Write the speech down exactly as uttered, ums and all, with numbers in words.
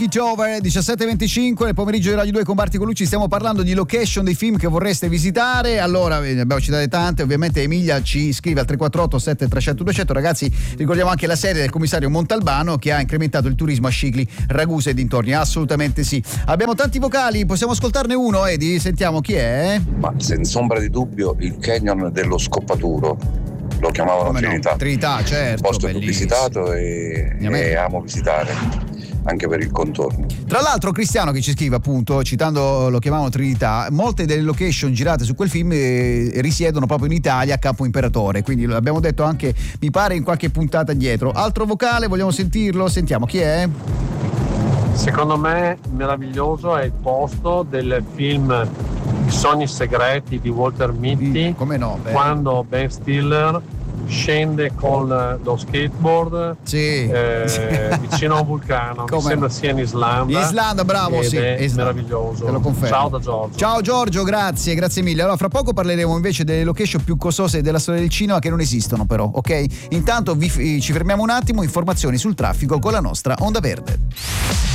It's over, diciassette e venticinque nel pomeriggio di Radio due con Barti Colucci. Stiamo parlando di location dei film che vorreste visitare. Allora, ne abbiamo citate tante. Ovviamente Emilia ci scrive al tre quattro otto sette trecento duecento. Ragazzi, ricordiamo anche la serie del commissario Montalbano che ha incrementato il turismo a Scicli, Ragusa e dintorni. Assolutamente sì. Abbiamo tanti vocali, possiamo ascoltarne uno, Edi? Sentiamo chi è. Ma senza ombra di dubbio il canyon dello Scoppaturo. Lo chiamavano Come Trinità. No? Trinità, certo. Posto che ho visitato e, e amo visitare. Anche per il contorno. Tra l'altro Cristiano che ci scrive, appunto, citando lo chiamavano Trinità, molte delle location girate su quel film eh, risiedono proprio in Italia a Campo Imperatore, quindi l'abbiamo detto anche mi pare in qualche puntata dietro. Altro vocale, vogliamo sentirlo? Sentiamo chi è. Secondo me meraviglioso è il posto del film I sogni segreti di Walter Mitty, mm, come no, beh. Quando Ben Stiller scende con lo skateboard sì. eh, vicino a un vulcano. Come mi sembra no? sia in Islanda. Islanda, bravo, ed sì, è Islanda. meraviglioso. Te lo confermo. Ciao da Giorgio. Ciao Giorgio, grazie, grazie mille. Allora, fra poco parleremo invece delle location più costose della storia del cinema che non esistono però, ok? Intanto vi, ci fermiamo un attimo, informazioni sul traffico con la nostra Onda Verde.